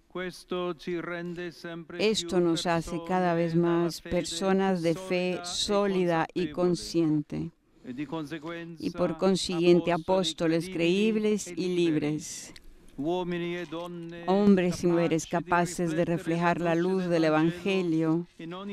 Esto nos hace cada vez más personas de fe sólida y consciente, y por consiguiente apóstoles creíbles y libres, hombres y mujeres capaces de reflejar la luz del Evangelio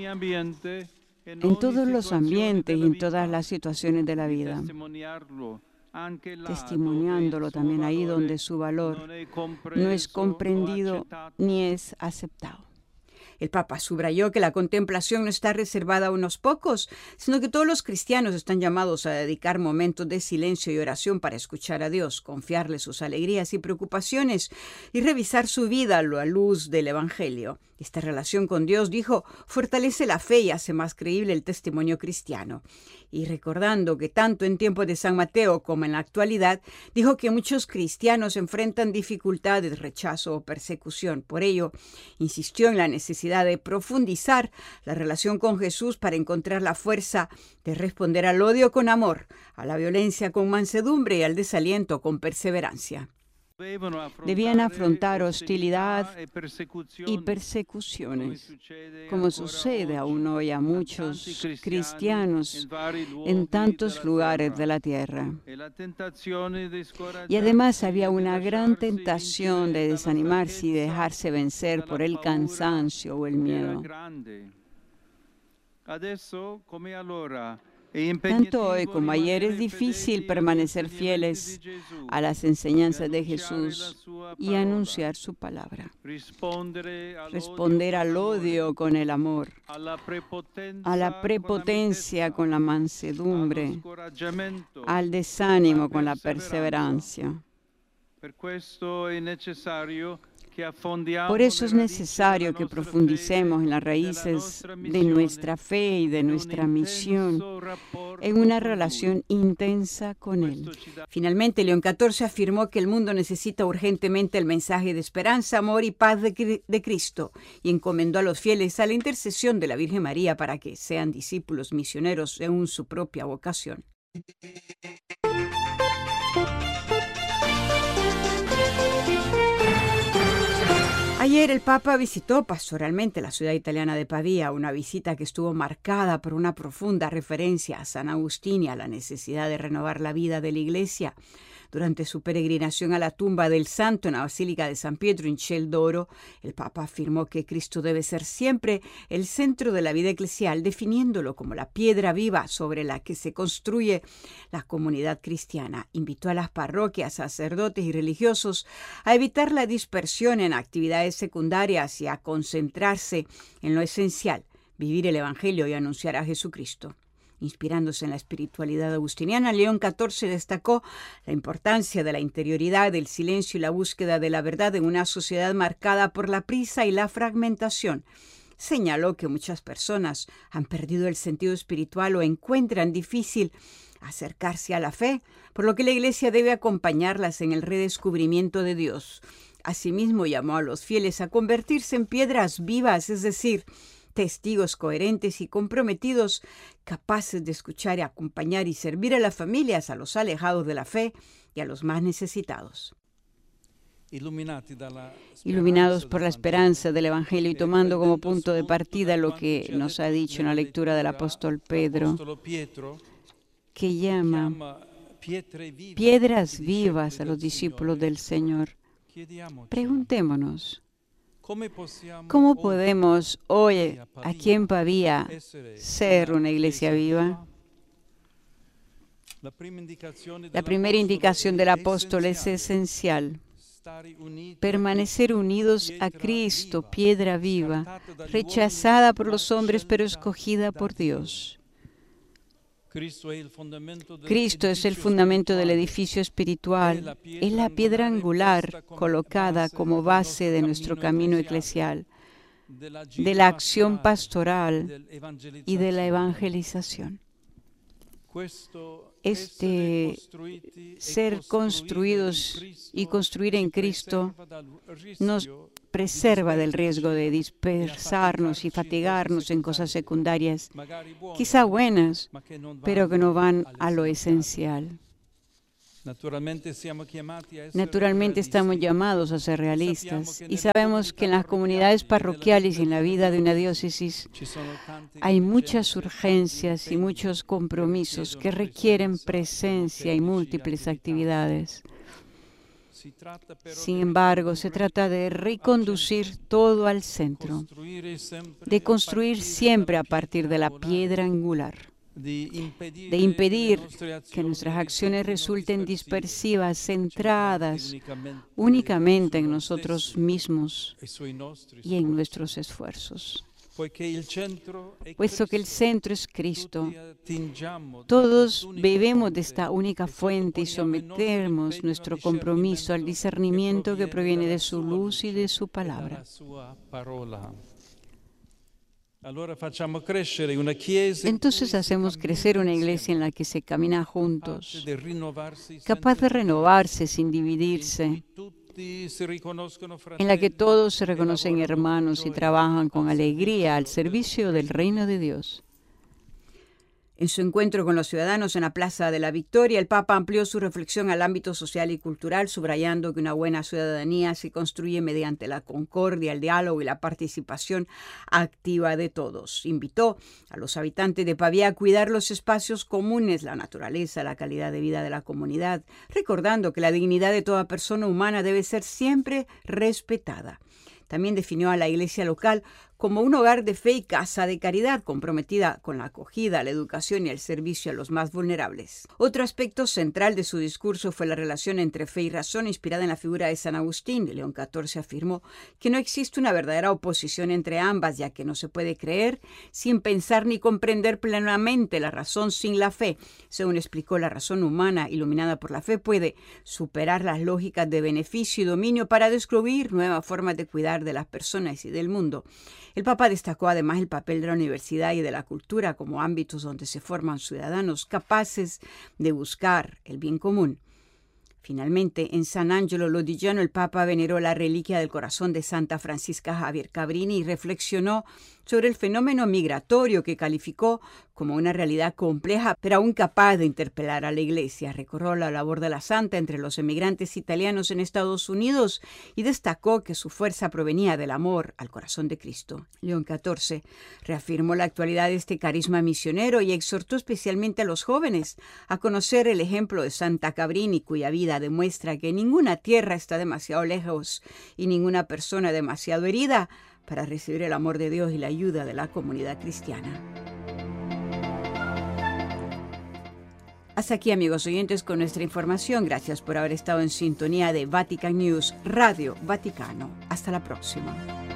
en todos los ambientes y en todas las situaciones de la vida, testimoniándolo también ahí donde su valor no es comprendido ni es aceptado. El Papa subrayó que la contemplación no está reservada a unos pocos, sino que todos los cristianos están llamados a dedicar momentos de silencio y oración para escuchar a Dios, confiarle sus alegrías y preocupaciones y revisar su vida a la luz del Evangelio. Esta relación con Dios, dijo, fortalece la fe y hace más creíble el testimonio cristiano. Y recordando que tanto en tiempos de San Mateo como en la actualidad, dijo que muchos cristianos enfrentan dificultades, rechazo o persecución. Por ello, insistió en la necesidad de profundizar la relación con Jesús para encontrar la fuerza de responder al odio con amor, a la violencia con mansedumbre y al desaliento con perseverancia. Debían afrontar hostilidad y persecuciones, como sucede aún hoy a muchos cristianos en tantos lugares de la tierra. Y además había una gran tentación de desanimarse y dejarse vencer por el cansancio o el miedo. Tanto hoy como ayer es difícil permanecer fieles a las enseñanzas de Jesús y anunciar su palabra. Responder al odio con el amor, a la prepotencia con la mansedumbre, al desánimo con la perseverancia. Por eso es necesario que profundicemos en las raíces de nuestra fe y de nuestra misión, en una relación intensa con Él. Finalmente, León XIV afirmó que el mundo necesita urgentemente el mensaje de esperanza, amor y paz de Cristo, y encomendó a los fieles a la intercesión de la Virgen María para que sean discípulos misioneros según su propia vocación. Ayer el Papa visitó pastoralmente la ciudad italiana de Pavía, una visita que estuvo marcada por una profunda referencia a San Agustín y a la necesidad de renovar la vida de la Iglesia. Durante su peregrinación a la tumba del santo en la Basílica de San Pietro in Ciel d'Oro, el Papa afirmó que Cristo debe ser siempre el centro de la vida eclesial, definiéndolo como la piedra viva sobre la que se construye la comunidad cristiana. Invitó a las parroquias, sacerdotes y religiosos a evitar la dispersión en actividades secundarias y a concentrarse en lo esencial, vivir el Evangelio y anunciar a Jesucristo. Inspirándose en la espiritualidad agustiniana, León XIV destacó la importancia de la interioridad, del silencio y la búsqueda de la verdad en una sociedad marcada por la prisa y la fragmentación. Señaló que muchas personas han perdido el sentido espiritual o encuentran difícil acercarse a la fe, por lo que la Iglesia debe acompañarlas en el redescubrimiento de Dios. Asimismo, llamó a los fieles a convertirse en piedras vivas, es decir, testigos coherentes y comprometidos, capaces de escuchar y acompañar y servir a las familias, a los alejados de la fe y a los más necesitados. Iluminados por la esperanza del Evangelio y tomando como punto de partida lo que nos ha dicho en la lectura del apóstol Pedro, que llama piedras vivas a los discípulos del Señor, preguntémonos, ¿cómo podemos hoy, aquí en Pavía, ser una iglesia viva? La primera indicación del apóstol es esencial. Permanecer unidos a Cristo, piedra viva, rechazada por los hombres pero escogida por Dios. Cristo es el fundamento del edificio espiritual, es la piedra angular colocada como base de nuestro camino eclesial, de la acción pastoral y de la evangelización. Ser construidos y construir en Cristo nos preserva del riesgo de dispersarnos y fatigarnos en cosas secundarias, quizá buenas, pero que no van a lo esencial. Naturalmente estamos llamados a ser realistas y sabemos que en las comunidades parroquiales y en la vida de una diócesis hay muchas urgencias y muchos compromisos que requieren presencia y múltiples actividades. Sin embargo, se trata de reconducir todo al centro, de construir siempre a partir de la piedra angular, de impedir que nuestras acciones resulten dispersivas, centradas únicamente en nosotros mismos y en nuestros esfuerzos. Puesto que el centro es Cristo, todos bebemos de esta única fuente y sometemos nuestro compromiso al discernimiento que proviene de su luz y de su palabra. Entonces hacemos crecer una iglesia en la que se camina juntos, capaz de renovarse sin dividirse, en la que todos se reconocen hermanos y trabajan con alegría al servicio del reino de Dios. En su encuentro con los ciudadanos en la Plaza de la Victoria, el Papa amplió su reflexión al ámbito social y cultural, subrayando que una buena ciudadanía se construye mediante la concordia, el diálogo y la participación activa de todos. Invitó a los habitantes de Pavía a cuidar los espacios comunes, la naturaleza, la calidad de vida de la comunidad, recordando que la dignidad de toda persona humana debe ser siempre respetada. También definió a la iglesia local como un hogar de fe y casa de caridad, comprometida con la acogida, la educación y el servicio a los más vulnerables. Otro aspecto central de su discurso fue la relación entre fe y razón, inspirada en la figura de San Agustín. León XIV afirmó que no existe una verdadera oposición entre ambas, ya que no se puede creer sin pensar ni comprender plenamente la razón sin la fe. Según explicó, la razón humana, iluminada por la fe, puede superar las lógicas de beneficio y dominio para descubrir nuevas formas de cuidar de las personas y del mundo. El Papa destacó además el papel de la universidad y de la cultura como ámbitos donde se forman ciudadanos capaces de buscar el bien común. Finalmente, en San Angelo Lodigiano, el Papa veneró la reliquia del corazón de Santa Francisca Javier Cabrini y reflexionó sobre el fenómeno migratorio que calificó como una realidad compleja, pero aún capaz de interpelar a la Iglesia. Recordó la labor de la Santa entre los emigrantes italianos en Estados Unidos y destacó que su fuerza provenía del amor al corazón de Cristo. León XIV reafirmó la actualidad de este carisma misionero y exhortó especialmente a los jóvenes a conocer el ejemplo de Santa Cabrini, cuya vida demuestra que ninguna tierra está demasiado lejos y ninguna persona demasiado herida para recibir el amor de Dios y la ayuda de la comunidad cristiana. Hasta aquí, amigos oyentes, con nuestra información. Gracias por haber estado en sintonía de Vatican News, Radio Vaticano. Hasta la próxima.